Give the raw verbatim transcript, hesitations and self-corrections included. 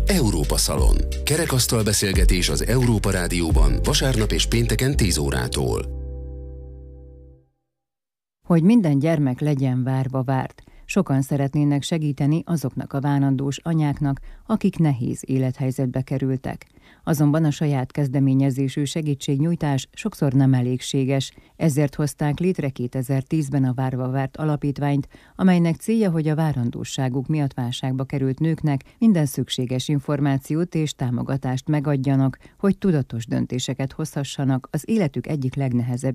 Európa Szalon. Kerekasztal beszélgetés az Európa Rádióban vasárnap és pénteken tíz órától. Hogy minden gyermek legyen várva várt. Sokan szeretnének segíteni azoknak a várandós anyáknak, akik nehéz élethelyzetbe kerültek. Azonban a saját kezdeményezésű segítségnyújtás sokszor nem elégséges, ezért hozták létre kétezer-tízben a Várva Várt alapítványt, amelynek célja, hogy a várandóságuk miatt válságba került nőknek minden szükséges információt és támogatást megadjanak, hogy tudatos döntéseket hozhassanak az életük egyik legnehezebb